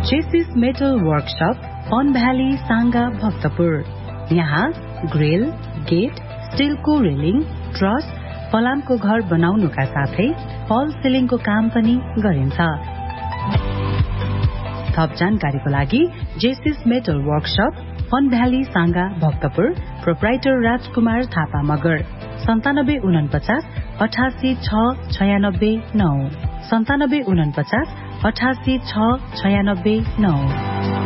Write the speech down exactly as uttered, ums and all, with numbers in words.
जेसिस metal workshop पन valley Sanga Bhaktapur. यहाँ grill, get, स्टिलको railing, truss, फलामको घर बनाउनुका साथै फल सिलिङको काम पनि गरिन्छ। थप जानकारीको लागि जेसिस मेटल वर्कशप पन भ्याली साङ्गा भक्तपुर, प्रोप्राइटर राजकुमार थापा मगर, सन्तानब्बे उनपचास अठासी छ छयानब्बे नौ सन्तानब्बे उनपचास अठासी छ छयानब्बे नौ।